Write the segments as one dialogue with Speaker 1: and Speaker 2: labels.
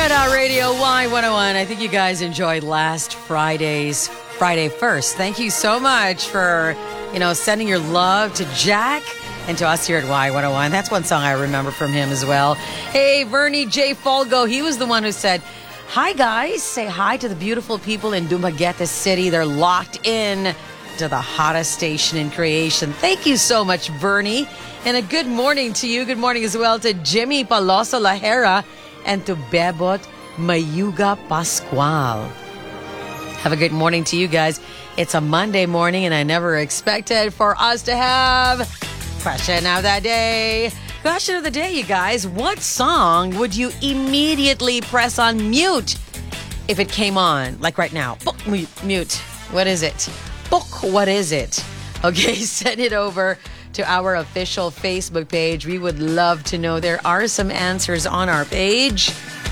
Speaker 1: Red Hot Radio Y101. I think you guys enjoyed last Friday's Friday First. Thank you so much for, sending your love to Jack and to us here at Y101. That's one song I remember from him as well. Hey, Vernie J. Folgo, he was the one who said, "Hi, guys. Say hi to the beautiful people in Dumaguete City. They're locked in to the hottest station in creation." Thank you so much, Vernie. And a good morning to you. Good morning as well to Jimmy Paloso Lahera and to Bebot Mayuga Pascual. Have a good morning to you guys. It's a Monday morning, and I never expected for us to have question of the day. Question of the day, you guys. What song would you immediately press on mute if it came on? Like right now. Book mute. What is it? Book, what is it? Okay, send it over to our official Facebook page. We would love to know. There are some answers on our page.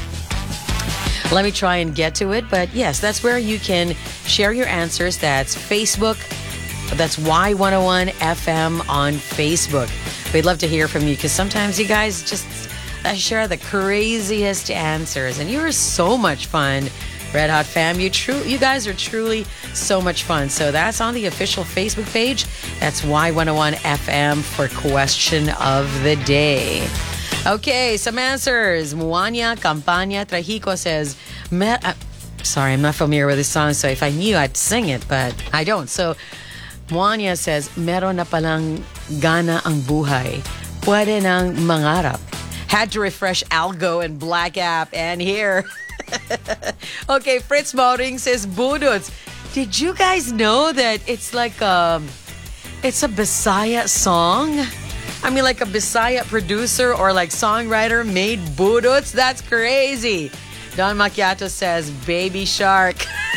Speaker 1: Let me try and get to it. But yes, that's where you can share your answers. That's Facebook. That's Y101 FM on Facebook. We'd love to hear from you because sometimes you guys just share the craziest answers. And you're so much fun, Red Hot fam. You guys are truly so much fun. So that's on the official Facebook page. That's Y101 FM for question of the day. Okay, some answers. Muanya Campania Trajico says, sorry, I'm not familiar with this song, so if I knew, I'd sing it, but I don't. So, Muanya says, "Meron na palang gana ang buhay. Pwede nang mangarap." Had to refresh Algo and Black App, and here. Okay, Fritz Moting says, "Budots." Did you guys know that it's like it's a Bisaya song? I mean, like a Bisaya producer or like songwriter made Budots? That's crazy. Don Macchiato says, "Baby Shark."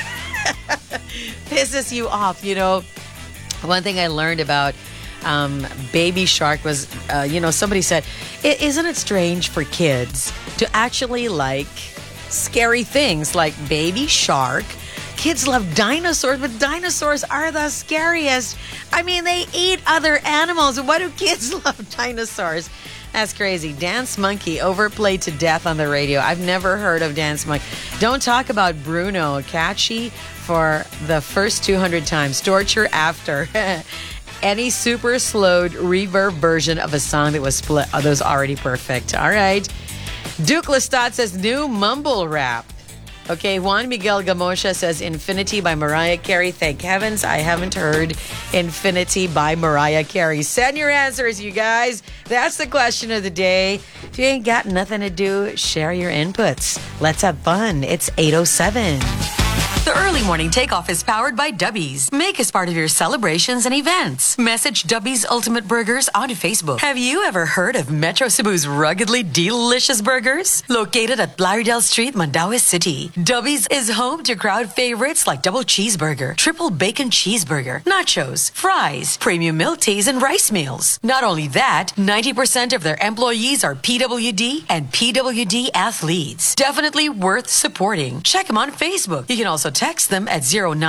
Speaker 1: Pisses you off, One thing I learned about Baby Shark was, somebody said, isn't it strange for kids to actually like scary things like Baby Shark? Kids love dinosaurs, but dinosaurs are the scariest. I mean, they eat other animals. Why do kids love dinosaurs? That's crazy. Dance Monkey overplayed to death on the radio. I've never heard of Dance Monkey. Don't talk about Bruno. Catchy for the first 200 times. Torture after. Any super slowed reverb version of a song that was split. Oh, those already perfect. All right. Duke Lestat says new mumble rap. Okay, Juan Miguel Gamosha says Infinity by Mariah Carey. Thank heavens I haven't heard Infinity by Mariah Carey. Send your answers, you guys. That's the question of the day. If you ain't got nothing to do, share your inputs. Let's have fun. It's 8:07.
Speaker 2: The early morning takeoff is powered by Dubby's. Make us part of your celebrations and events. Message Dubby's Ultimate Burgers on Facebook. Have you ever heard of Metro Cebu's ruggedly delicious burgers? Located at Blaridel Street, Mandaue City, Dubby's is home to crowd favorites like double cheeseburger, triple bacon cheeseburger, nachos, fries, premium milk teas, and rice meals. Not only that, 90% of their employees are PWD and PWD athletes. Definitely worth supporting. Check them on Facebook. You can also text them at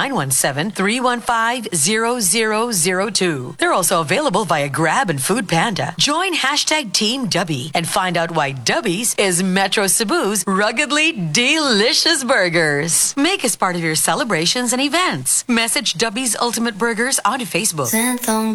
Speaker 2: 0917-315-0002. They're also available via Grab and Food Panda. Join hashtag Team Dubby and find out why Dubby's is Metro Cebu's ruggedly delicious burgers. Make us part of your celebrations and events. Message Dubby's Ultimate Burgers on Facebook.